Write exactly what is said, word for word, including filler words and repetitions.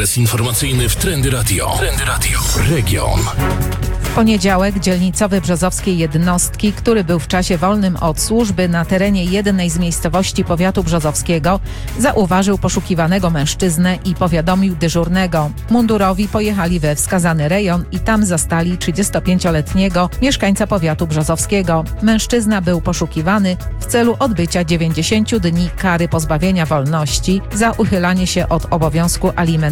Adres informacyjny w Trendy Radio. Trendy Radio. Region. W poniedziałek dzielnicowy brzozowskiej jednostki, który był w czasie wolnym od służby na terenie jednej z miejscowości powiatu brzozowskiego, zauważył poszukiwanego mężczyznę i powiadomił dyżurnego. Mundurowi pojechali we wskazany rejon i tam zastali trzydziestopięcioletniego mieszkańca powiatu brzozowskiego. Mężczyzna był poszukiwany w celu odbycia dziewięćdziesięciu dni kary pozbawienia wolności za uchylanie się od obowiązku alimentacyjnego